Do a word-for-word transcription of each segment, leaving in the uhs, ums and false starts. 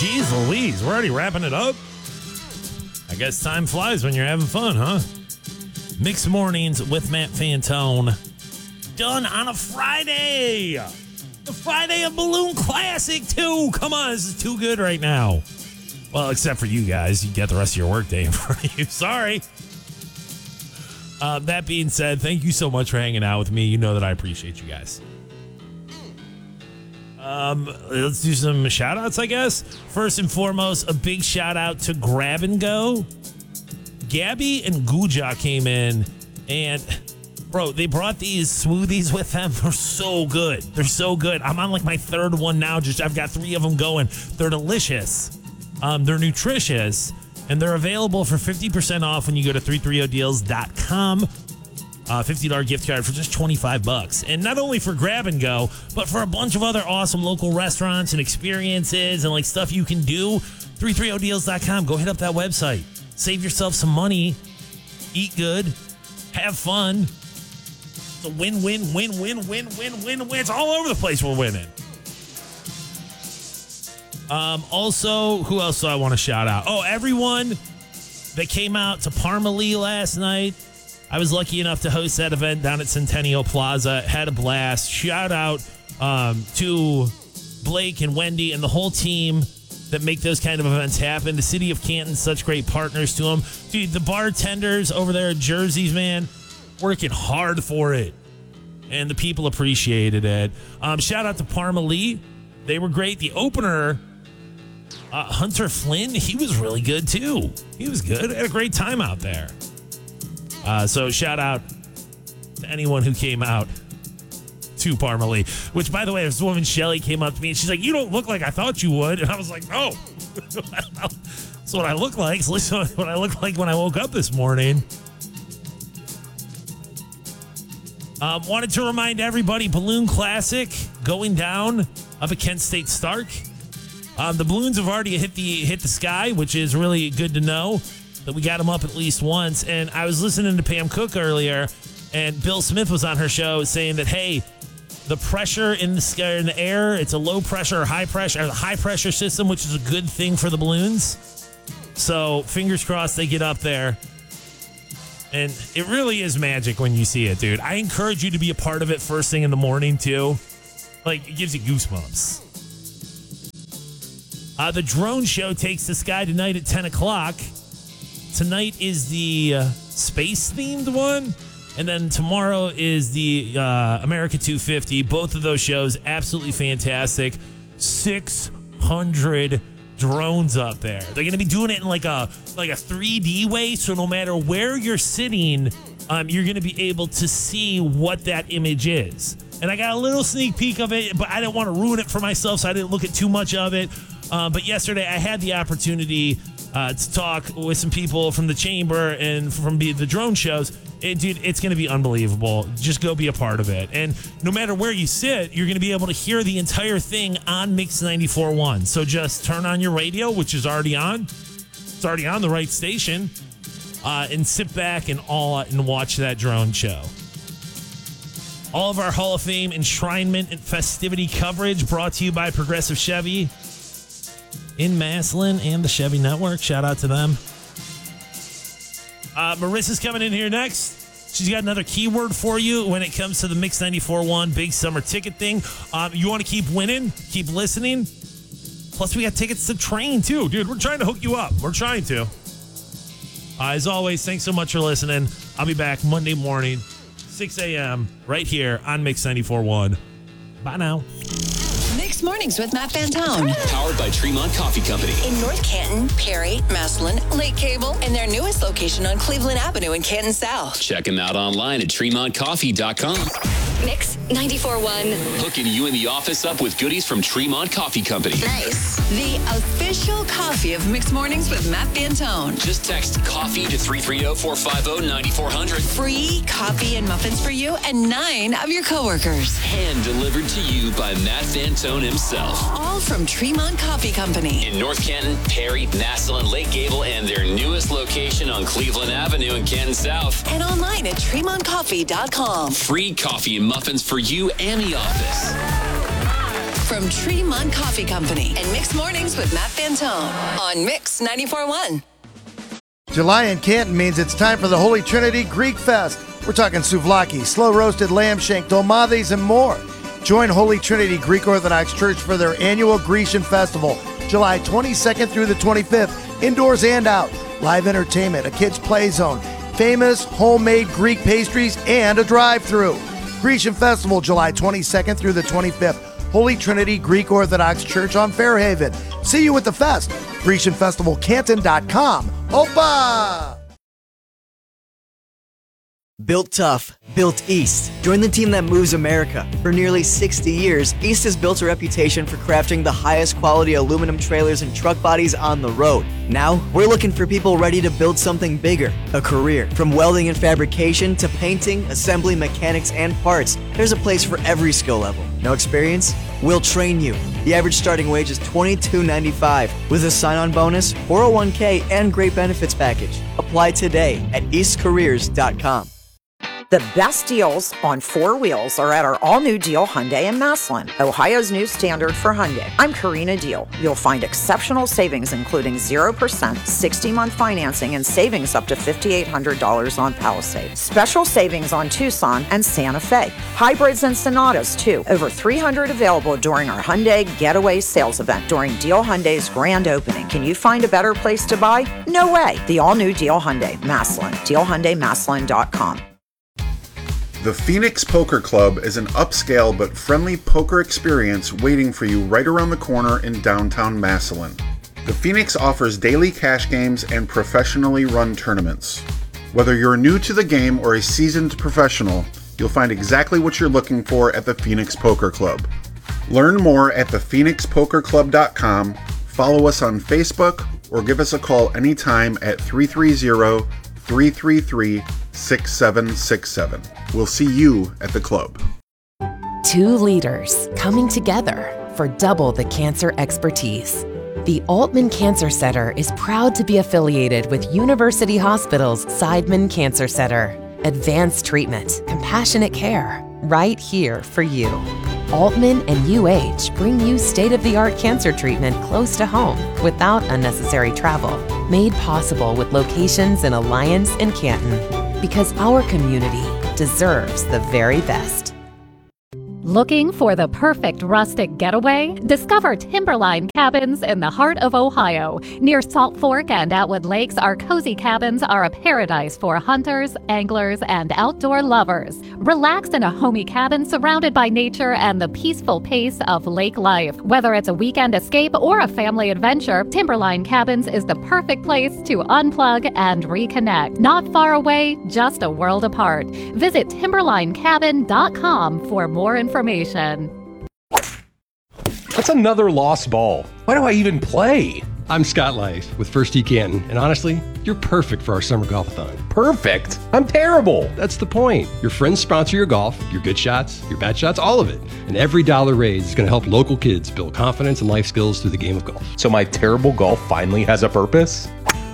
Jeez Louise, we're already wrapping it up. I guess time flies when you're having fun, huh? Mixed Mornings with Matt Fantone. Done on a Friday. The Friday of Balloon Classic, too. Come on, this is too good right now. Well, except for you guys. You get the rest of your workday in front of you. Sorry. Uh, that being said, thank you so much for hanging out with me. You know that I appreciate you guys. Um, let's do some shout outs, I guess. First and foremost, a big shout out to Grab and Go. Gabby and Guja came in, and bro, they brought these smoothies with them. They're so good. They're so good. I'm on like my third one now. Just I've got three of them going. They're delicious. Um, they're nutritious, and they're available for fifty percent off when you go to three thirty deals dot com. Uh, fifty dollars gift card for just twenty-five bucks. And not only for Grab and Go, but for a bunch of other awesome local restaurants and experiences and like stuff you can do. three thirty deals dot com. Go hit up that website. Save yourself some money. Eat good. Have fun. It's a win, win, win, win, win, win, win, win. It's all over the place we're winning. Um, also, who else do I want to shout out? Oh, everyone that came out to Parmalee last night. I was lucky enough to host that event down at Centennial Plaza. Had a blast. Shout out um, to Blake and Wendy and the whole team that make those kind of events happen. The city of Canton, such great partners to them. Dude, the bartenders over there at Jersey's, man, working hard for it. And the people appreciated it. Um, shout out to Parmalee. They were great. The opener, uh, Hunter Flynn, he was really good too. He was good. Had a great time out there. Uh, so shout out to anyone who came out to Parmalee. Which, by the way, this woman, Shelly, came up to me and she's like, "You don't look like I thought you would." And I was like, "No." That's what I look like. So listen to what I look like when I woke up this morning. Um, wanted to remind everybody, Balloon Classic going down up at Kent State Stark. Um, the balloons have already hit the hit the sky, which is really good to know that we got them up at least once. And I was listening to Pam Cook earlier, and Bill Smith was on her show saying that, hey, the pressure in the sky, in the air, it's a low pressure or high pressure, or a high pressure system, which is a good thing for the balloons. So fingers crossed they get up there. And it really is magic when you see it, dude. I encourage you to be a part of it first thing in the morning, too. Like, it gives you goosebumps. Uh, the drone show takes the sky tonight at ten o'clock. Tonight is the uh, space-themed one. And then tomorrow is the uh, America two fifty. Both of those shows, absolutely fantastic. six hundred drones up there. They're going to be doing it in like a like a three D way, so no matter where you're sitting, um, you're going to be able to see what that image is. And I got a little sneak peek of it, but I didn't want to ruin it for myself, so I didn't look at too much of it. Uh, but yesterday I had the opportunity uh, to talk with some people from the chamber and from the, the drone shows. And dude, it's going to be unbelievable. Just go be a part of it. And no matter where you sit, you're going to be able to hear the entire thing on Mix ninety-four point one. So just turn on your radio, which is already on. It's already on the right station. Uh, and sit back and all and watch that drone show. All of our Hall of Fame enshrinement and festivity coverage brought to you by Progressive Chevy in Massillon and the Chevy Network. Shout out to them. Uh, Marissa's coming in here next. She's got another keyword for you when it comes to the Mix ninety-four point one big summer ticket thing. Um, you want to keep winning, keep listening. Plus, we got tickets to Train, too. Dude, we're trying to hook you up. We're trying to. Uh, as always, thanks so much for listening. I'll be back Monday morning, six a.m., right here on Mix ninety-four point one. Bye now. Mixed Mornings with Matt Fantone. Powered by Tremont Coffee Company. In North Canton, Perry, Massillon, Lake Cable, and their newest location on Cleveland Avenue in Canton South. Check them out online at tremont coffee dot com. Mix ninety-four point one. Hooking you in the office up with goodies from Tremont Coffee Company. Nice. The official coffee of Mixed Mornings with Matt Fantone. Just text coffee to three three zero, four five zero, nine four zero zero. Free coffee and muffins for you and nine of your coworkers. Hand delivered to you by Matt Fantone himself. All from Tremont Coffee Company. In North Canton, Perry, Massillon, Lake Gable, and their newest location on Cleveland Avenue in Canton South. And online at tremont coffee dot com. Free coffee and muffins for you and the office. from Tremont Coffee Company and Mix Mornings with Matt Fantone on Mix ninety-four point one. July in Canton means it's time for the Holy Trinity Greek Fest. We're talking souvlaki, slow-roasted lamb shank, dolmades, and more. Join Holy Trinity Greek Orthodox Church for their annual Grecian Festival, July twenty-second through the twenty-fifth, indoors and out. Live entertainment, a kids' play zone, famous homemade Greek pastries, and a drive-thru. Grecian Festival, July twenty-second through the twenty-fifth. Holy Trinity Greek Orthodox Church on Fairhaven. See you at the fest. Grecian Festival Canton dot com. Opa! Built tough, built East. Join the team that moves America. For nearly sixty years, East has built a reputation for crafting the highest quality aluminum trailers and truck bodies on the road. Now, we're looking for people ready to build something bigger, a career. From welding and fabrication to painting, assembly, mechanics, and parts, there's a place for every skill level. No experience? We'll train you. The average starting wage is twenty-two ninety-five with a sign-on bonus, four oh one k, and great benefits package. Apply today at east careers dot com. The best deals on four wheels are at our all-new Deal Hyundai in Massillon, Ohio's new standard for Hyundai. I'm Karina Deal. You'll find exceptional savings including zero percent, sixty-month financing, and savings up to five thousand eight hundred dollars on Palisade. Special savings on Tucson and Santa Fe. Hybrids and Sonatas, too. Over three hundred available during our Hyundai Getaway sales event during Deal Hyundai's grand opening. Can you find a better place to buy? No way. The all-new Deal Hyundai, Massillon. Deal Hyundai Massillon dot com. The Phoenix Poker Club is an upscale but friendly poker experience waiting for you right around the corner in downtown Massillon. The Phoenix offers daily cash games and professionally run tournaments. Whether you're new to the game or a seasoned professional, you'll find exactly what you're looking for at the Phoenix Poker Club. Learn more at the phoenix poker club dot com, follow us on Facebook, or give us a call anytime at three three zero, three three three, six seven six seven. We'll see you at the club. Two leaders coming together for double the cancer expertise. The Altman Cancer Center is proud to be affiliated with University Hospital's Seidman Cancer Center. Advanced treatment, compassionate care, right here for you. Altman and U H bring you state-of-the-art cancer treatment close to home without unnecessary travel. Made possible with locations in Alliance and Canton. Because our community deserves the very best. Looking for the perfect rustic getaway? Discover Timberline Cabins in the heart of Ohio. Near Salt Fork and Atwood Lakes, our cozy cabins are a paradise for hunters, anglers, and outdoor lovers. Relax in a homey cabin surrounded by nature and the peaceful pace of lake life. Whether it's a weekend escape or a family adventure, Timberline Cabins is the perfect place to unplug and reconnect. Not far away, just a world apart. Visit timberline cabin dot com for more information. Information. That's another lost ball. Why do I even play? I'm Scott Lice with First Tee Canton, and honestly, you're perfect for our summer golf-a-thon. Perfect? I'm terrible. That's the point. Your friends sponsor your golf, your good shots, your bad shots, all of it. And every dollar raised is going to help local kids build confidence and life skills through the game of golf. So my terrible golf finally has a purpose?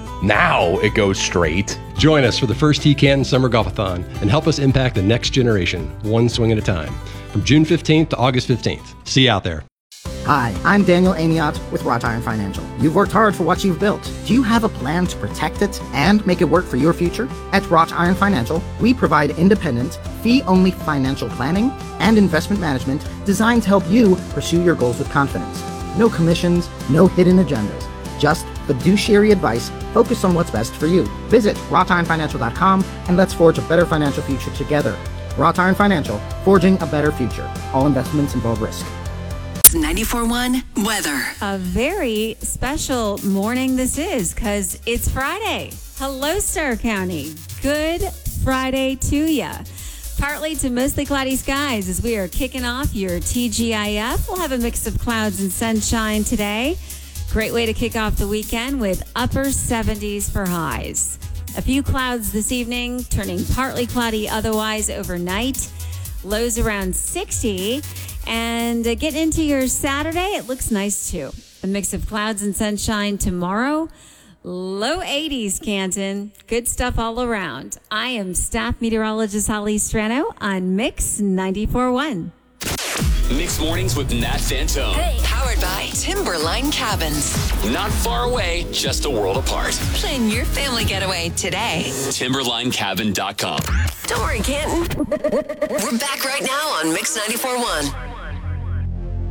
Now it goes straight. Join us for the First Tee Canton Summer Golf-a-thon and help us impact the next generation, one swing at a time. From June fifteenth to August fifteenth. See you out there. Hi, I'm Daniel Amiot with Wrought Iron Financial. You've worked hard for what you've built. Do you have a plan to protect it and make it work for your future? At Wrought Iron Financial, we provide independent, fee-only financial planning and investment management designed to help you pursue your goals with confidence. No commissions, no hidden agendas. Just fiduciary advice focused on what's best for you. Visit wrought iron financial dot com and let's forge a better financial future together. Wrought Iron Financial, forging a better future. All investments involve risk. ninety-four point one weather. A very special morning this is because it's Friday. Hello, Starr County. Good Friday to ya. Partly to mostly cloudy skies as we are kicking off your T G I F. We'll have a mix of clouds and sunshine today. Great way to kick off the weekend with upper seventies for highs. A few clouds this evening, turning partly cloudy otherwise overnight. Lows around sixty. And uh, getting into your Saturday, it looks nice too. A mix of clouds and sunshine tomorrow. Low eighties, Canton. Good stuff all around. I am staff meteorologist Holly Strano on Mix ninety-four point one. Mixed Mornings with Nat Fantone. Hey, powered by Timberline Cabins. Not far away, just a world apart. Plan your family getaway today. timberline cabin dot com. Don't worry, Canton. We're back right now on Mix ninety-four point one.